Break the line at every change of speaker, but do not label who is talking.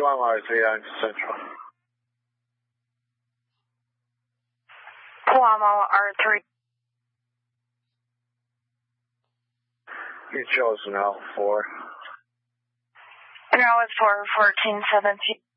2 miles, 3 on Central.
Guamo R3.
You chose an L4.
No, it's for 1417.